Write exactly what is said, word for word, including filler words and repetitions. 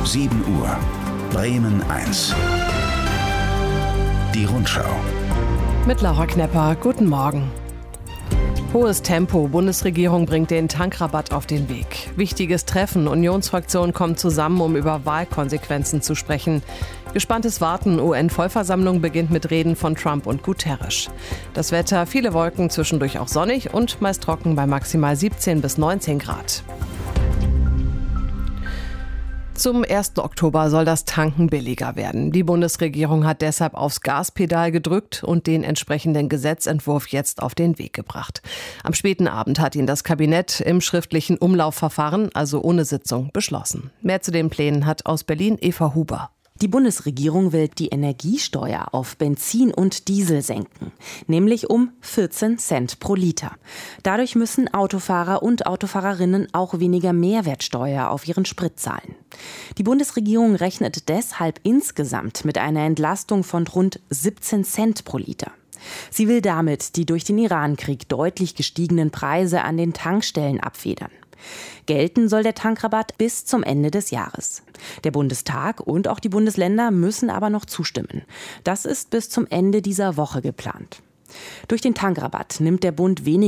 sieben Uhr. Bremen eins. Die Rundschau. Mit Laura Knepper, guten Morgen. Hohes Tempo. Bundesregierung bringt den Tankrabatt auf den Weg. Wichtiges Treffen. Unionsfraktion kommt zusammen, um über Wahlkonsequenzen zu sprechen. Gespanntes Warten. U N-Vollversammlung beginnt mit Reden von Trump und Guterres. Das Wetter, viele Wolken, zwischendurch auch sonnig und meist trocken bei maximal siebzehn bis neunzehn Grad. Zum ersten Oktober soll das Tanken billiger werden. Die Bundesregierung hat deshalb aufs Gaspedal gedrückt und den entsprechenden Gesetzentwurf jetzt auf den Weg gebracht. Am späten Abend hat ihn das Kabinett im schriftlichen Umlaufverfahren, also ohne Sitzung, beschlossen. Mehr zu den Plänen hat aus Berlin Eva Huber. Die Bundesregierung will die Energiesteuer auf Benzin und Diesel senken, nämlich um vierzehn Cent pro Liter. Dadurch müssen Autofahrer und Autofahrerinnen auch weniger Mehrwertsteuer auf ihren Sprit zahlen. Die Bundesregierung rechnet deshalb insgesamt mit einer Entlastung von rund siebzehn Cent pro Liter. Sie will damit die durch den Iran-Krieg deutlich gestiegenen Preise an den Tankstellen abfedern. Gelten soll der Tankrabatt bis zum Ende des Jahres. Der Bundestag und auch die Bundesländer müssen aber noch zustimmen. Das ist bis zum Ende dieser Woche geplant. Durch den Tankrabatt nimmt der Bund weniger